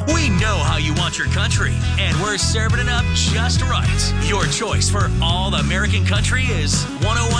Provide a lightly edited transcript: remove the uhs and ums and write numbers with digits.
We know how you want your country, and we're serving it up just right. Your choice for all American country is 101.